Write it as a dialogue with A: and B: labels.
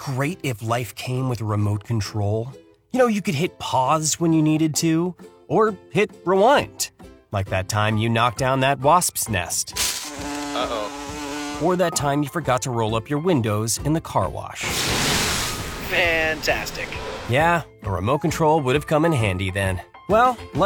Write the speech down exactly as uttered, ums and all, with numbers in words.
A: great if life came with a remote control? You know, you could hit pause when you needed to, or hit rewind. Like that time you knocked down that wasp's nest.
B: Uh-oh.
A: Or that time you forgot to roll up your windows in the car wash.
B: Fantastic.
A: Yeah, a remote control would have come in handy then. Well,